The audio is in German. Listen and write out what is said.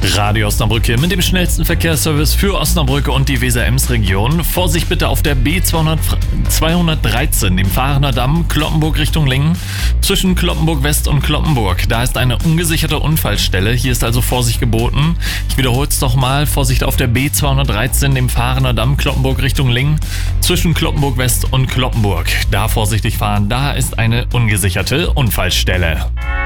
Radio Osnabrück hier mit dem schnellsten Verkehrsservice für Osnabrück und die Weser-Ems-Region. Vorsicht bitte auf der B213, dem Fahrener Damm, Cloppenburg Richtung Lingen, zwischen Cloppenburg West und Cloppenburg. Da ist eine ungesicherte Unfallstelle. Hier ist also Vorsicht geboten. Ich wiederhole es nochmal. Vorsicht auf der B213, dem Fahrener Damm, Cloppenburg Richtung Lingen, zwischen Cloppenburg West und Cloppenburg. Da vorsichtig fahren. Da ist eine ungesicherte Unfallstelle.